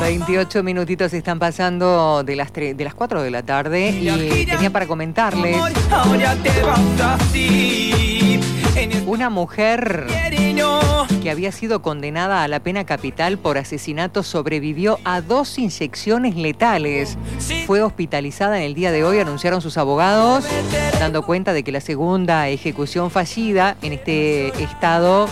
28 minutitos están pasando de las 4 de la tarde y tenía para comentarles una mujer que había sido condenada a la pena capital por asesinato sobrevivió a 2 inyecciones letales. Fue hospitalizada en el día de hoy, anunciaron sus abogados, dando cuenta de que la segunda ejecución fallida en este estado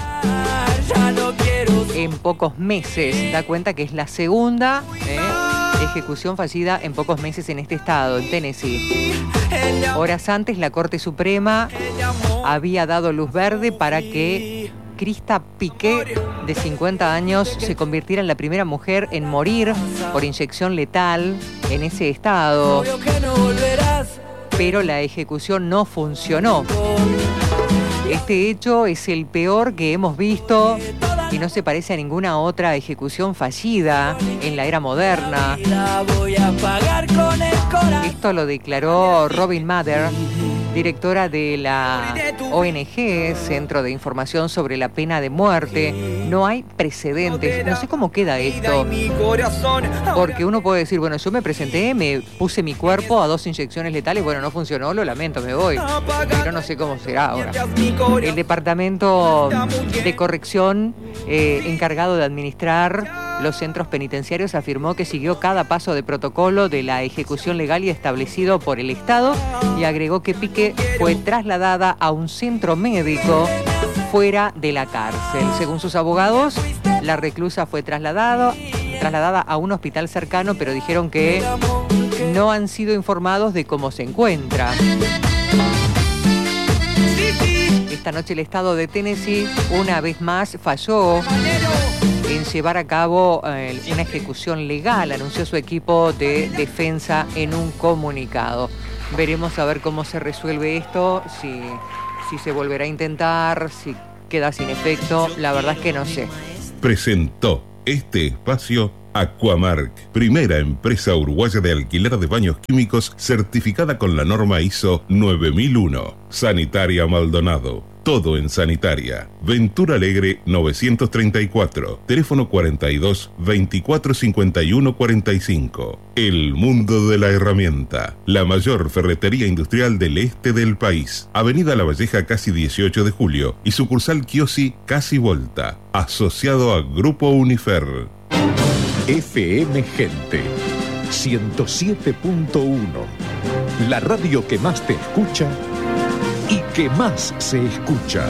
en pocos meses. Da cuenta que es la segunda ejecución fallida en pocos meses en este estado, en Tennessee. Horas antes, la Corte Suprema había dado luz verde para que Krista Piquet, de 50 años, se convirtiera en la primera mujer en morir por inyección letal en ese estado. Pero la ejecución no funcionó. Este hecho es el peor que hemos visto y no se parece a ninguna otra ejecución fallida en la era moderna. Esto lo declaró Robin Mather, directora de la ONG, Centro de Información sobre la Pena de Muerte. No hay precedentes. No sé cómo queda esto. Porque uno puede decir, bueno, yo me presenté, me puse mi cuerpo a 2 inyecciones letales, bueno, no funcionó, lo lamento, me voy. Pero no sé cómo será ahora. El Departamento de Corrección, encargado de administrar los centros penitenciarios, afirmó que siguió cada paso de protocolo de la ejecución legal y establecido por el Estado y agregó que Piqué fue trasladada a un centro médico fuera de la cárcel. Según sus abogados, la reclusa fue trasladada a un hospital cercano, pero dijeron que no han sido informados de cómo se encuentra. Esta noche el estado de Tennessee una vez más falló en llevar a cabo una ejecución legal, anunció su equipo de defensa en un comunicado. Veremos a ver cómo se resuelve esto, si se volverá a intentar, si queda sin efecto, la verdad es que no sé. Presentó este espacio Aquamark, primera empresa uruguaya de alquiler de baños químicos certificada con la norma ISO 9001. Sanitaria Maldonado, todo en sanitaria. Ventura Alegre 934, teléfono 42 24 51 45. El mundo de la herramienta, la mayor ferretería industrial del este del país. Avenida La Valleja, casi 18 de julio y sucursal Kiosi, casi Volta. Asociado a Grupo Unifer. FM Gente 107.1, la radio que más te escucha y que más se escucha.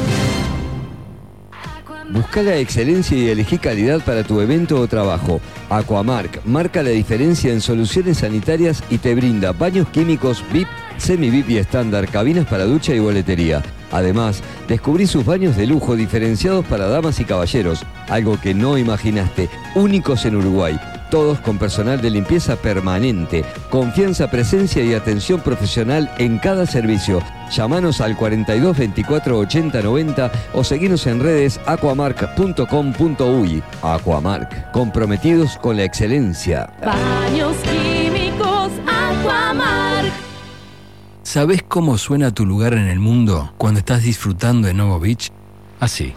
Busca la excelencia y elegí calidad para tu evento o trabajo. Aquamark marca la diferencia en soluciones sanitarias y te brinda baños químicos VIP, semi-VIP y estándar, cabinas para ducha y boletería. Además, descubrí sus baños de lujo diferenciados para damas y caballeros, algo que no imaginaste, únicos en Uruguay. Todos con personal de limpieza permanente, confianza, presencia y atención profesional en cada servicio. Llámanos al 42 24 80 90 o seguinos en redes aquamark.com.uy. Aquamark, comprometidos con la excelencia. Baños químicos Aquamark. ¿Sabés cómo suena tu lugar en el mundo cuando estás disfrutando de Novo Beach? Así.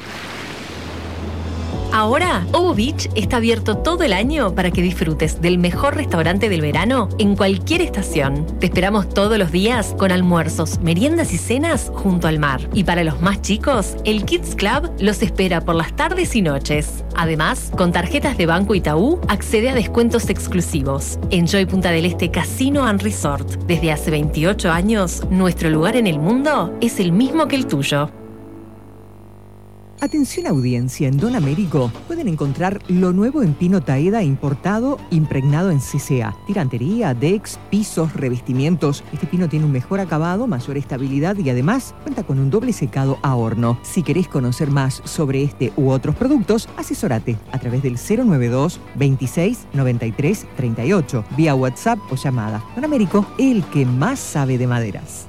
Ahora, Ovo Beach está abierto todo el año para que disfrutes del mejor restaurante del verano en cualquier estación. Te esperamos todos los días con almuerzos, meriendas y cenas junto al mar. Y para los más chicos, el Kids Club los espera por las tardes y noches. Además, con tarjetas de Banco Itaú, accede a descuentos exclusivos. Enjoy Punta del Este Casino and Resort. Desde hace 28 años, nuestro lugar en el mundo es el mismo que el tuyo. Atención audiencia, en Don Américo pueden encontrar lo nuevo en pino taeda importado, impregnado en CCA. Tirantería, decks, pisos, revestimientos. Este pino tiene un mejor acabado, mayor estabilidad y además cuenta con un doble secado a horno. Si querés conocer más sobre este u otros productos, asesórate a través del 092 26 93 38, vía WhatsApp o llamada. Don Américo, el que más sabe de maderas.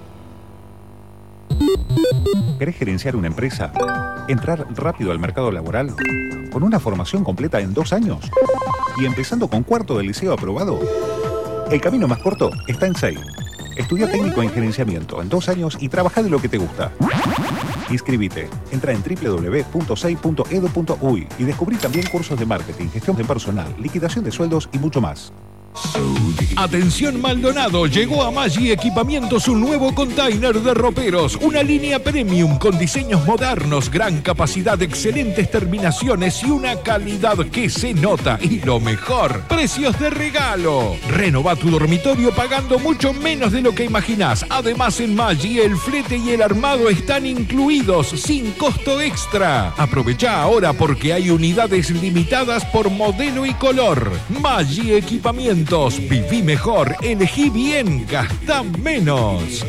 ¿Querés gerenciar una empresa? ¿Entrar rápido al mercado laboral? ¿Con una formación completa en 2 años? ¿Y empezando con 4º del liceo aprobado? El camino más corto está en SEI. Estudia técnico en gerenciamiento en 2 años y trabaja de lo que te gusta. Inscribite. Entra en www.sei.edu.uy y descubrí también cursos de marketing, gestión de personal, liquidación de sueldos y mucho más. Atención Maldonado, llegó a Maggi Equipamientos un nuevo container de roperos, una línea premium con diseños modernos, gran capacidad, excelentes terminaciones y una calidad que se nota. Y lo mejor, precios de regalo. Renova tu dormitorio pagando mucho menos de lo que imaginás. Además en Maggi el flete y el armado están incluidos sin costo extra. Aprovecha ahora porque hay unidades limitadas por modelo y color. Maggi Equipamientos. Viví mejor, elegí bien, gastá menos.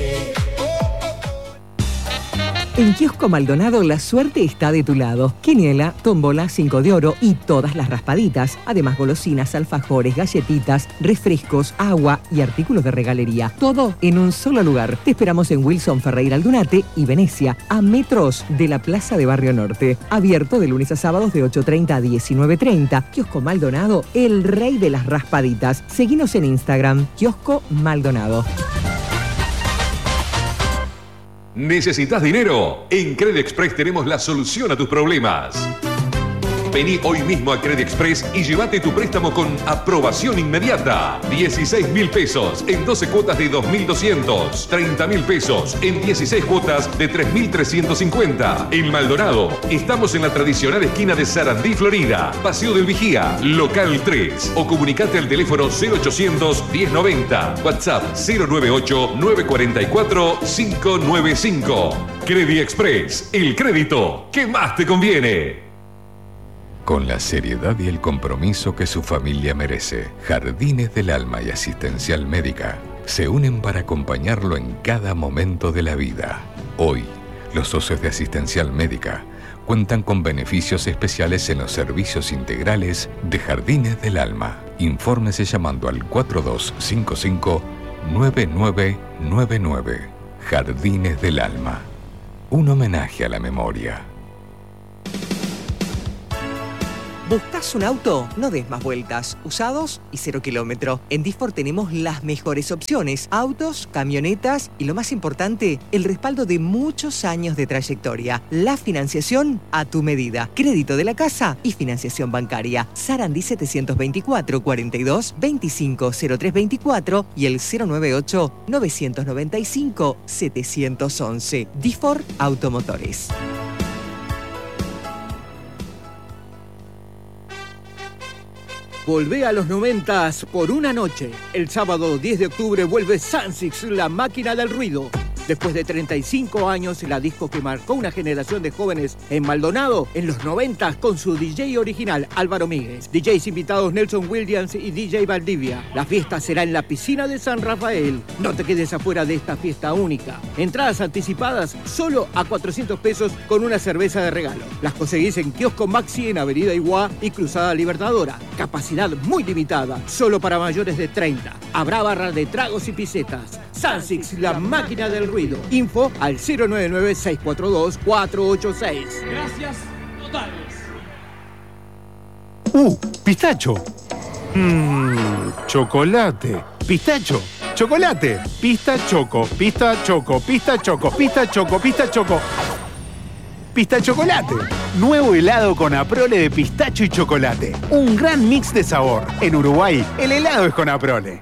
En Kiosco Maldonado la suerte está de tu lado. Quiniela, tómbola, 5 de oro y todas las raspaditas. Además golosinas, alfajores, galletitas, refrescos, agua y artículos de regalería. Todo en un solo lugar. Te esperamos en Wilson Ferreira Aldunate y Venecia, a metros de la Plaza de Barrio Norte. Abierto de lunes a sábados de 8:30 a 19:30. Kiosco Maldonado, el rey de las raspaditas. Seguinos en Instagram, Kiosco Maldonado. ¿Necesitas dinero? En Credit Express tenemos la solución a tus problemas. Vení hoy mismo a Credit Express y llévate tu préstamo con aprobación inmediata. 16.000 pesos en 12 cuotas de 2.200. 30.000 pesos en 16 cuotas de 3.350. En Maldonado, estamos en la tradicional esquina de Sarandí, Florida. Paseo del Vigía, local 3. O comunicate al teléfono 0800 1090. WhatsApp 098 944 595. Credit Express, el crédito que más te conviene. Con la seriedad y el compromiso que su familia merece, Jardines del Alma y Asistencial Médica se unen para acompañarlo en cada momento de la vida. Hoy, los socios de Asistencial Médica cuentan con beneficios especiales en los servicios integrales de Jardines del Alma. Infórmese llamando al 4255-9999. Jardines del Alma. Un homenaje a la memoria. ¿Buscas un auto? No des más vueltas. Usados y 0 kilómetro. En Disfor tenemos las mejores opciones. Autos, camionetas y lo más importante, el respaldo de muchos años de trayectoria. La financiación a tu medida. Crédito de la casa y financiación bancaria. Sarandí 724 42 25 0324 y el 098 995 711. Disfor Automotores. Volvé a los 90s por una noche. El sábado 10 de octubre vuelve Sansix, la máquina del ruido. Después de 35 años, la disco que marcó una generación de jóvenes en Maldonado en los 90s con su DJ original, Álvaro Míguez. DJs invitados Nelson Williams y DJ Valdivia. La fiesta será en la piscina de San Rafael. No te quedes afuera de esta fiesta única. Entradas anticipadas solo a 400 pesos con una cerveza de regalo. Las conseguís en Kiosco Maxi en Avenida Iguá y Cruzada Libertadora. Capacidad muy limitada, solo para mayores de 30. Habrá barra de tragos y pisetas. Sansix, la máquina del ruido. Info al 099-642-486. Gracias totales. Pistacho. Chocolate. Pistacho. Chocolate. Pista choco. Pista choco. Pista choco. Pista choco. Pista choco. Pista chocolate. Nuevo helado con Aprole de pistacho y chocolate. Un gran mix de sabor. En Uruguay, el helado es con Aprole.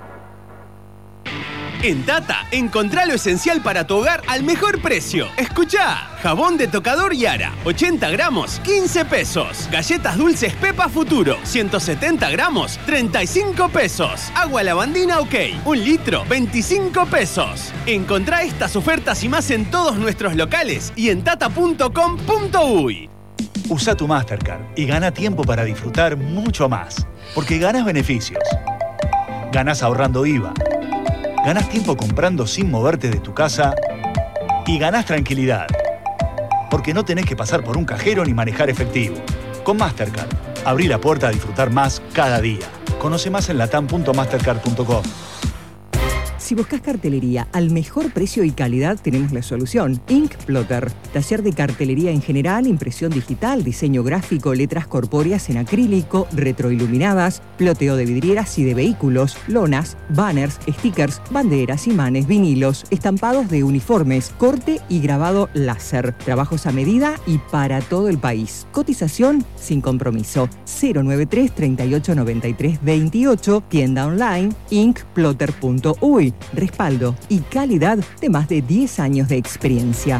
En Tata, encontrá lo esencial para tu hogar al mejor precio. Escuchá, jabón de tocador Yara, 80 gramos, 15 pesos. Galletas dulces Pepa Futuro, 170 gramos, 35 pesos. Agua lavandina OK, 1 litro, 25 pesos. Encontrá estas ofertas y más en todos nuestros locales y en tata.com.uy. Usa tu Mastercard y gana tiempo para disfrutar mucho más. Porque ganás beneficios. Ganás ahorrando IVA. Ganás tiempo comprando sin moverte de tu casa y ganás tranquilidad, porque no tenés que pasar por un cajero ni manejar efectivo. Con Mastercard, abrí la puerta a disfrutar más cada día. Conoce más en latam.mastercard.com. Si buscas cartelería al mejor precio y calidad, tenemos la solución. Ink Plotter. Taller de cartelería en general, impresión digital, diseño gráfico, letras corpóreas en acrílico, retroiluminadas, ploteo de vidrieras y de vehículos, lonas, banners, stickers, banderas, imanes, vinilos, estampados de uniformes, corte y grabado láser. Trabajos a medida y para todo el país. Cotización sin compromiso. 093 38 93 28. Tienda online inkplotter.uy. Respaldo y calidad de más de 10 años de experiencia.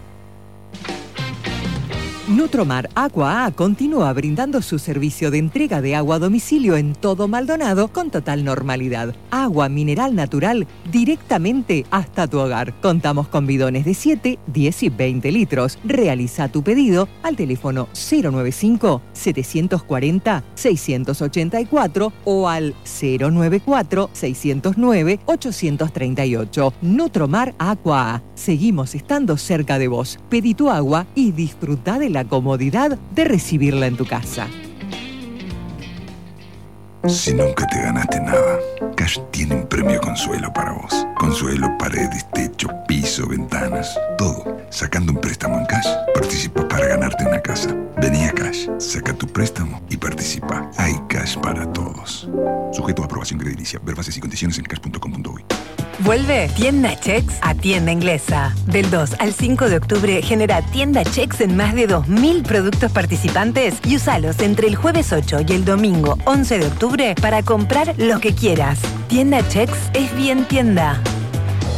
Nutromar Aqua A continúa brindando su servicio de entrega de agua a domicilio en todo Maldonado con total normalidad. Agua mineral natural directamente hasta tu hogar. Contamos con bidones de 7, 10 y 20 litros. Realiza tu pedido al teléfono 095-740-684 o al 094-609-838. Nutromar Aqua A. Seguimos estando cerca de vos. Pedí tu agua y disfruta de la comodidad de recibirla en tu casa. Si nunca te ganaste nada, Cash tiene un premio Consuelo para vos. Consuelo, paredes, techo, piso, ventanas, todo. Sacando un préstamo en Cash, participas para ganarte una casa. Vení a Cash, saca tu préstamo y participa. Hay Cash para todos. Sujeto a aprobación crediticia. Ver bases y condiciones en cash.com.uy. Vuelve Tienda Chex a Tienda Inglesa. Del 2 al 5 de octubre genera Tienda Chex en más de 2.000 productos participantes y usalos entre el jueves 8 y el domingo 11 de octubre para comprar lo que quieras. Tienda Chex es bien tienda.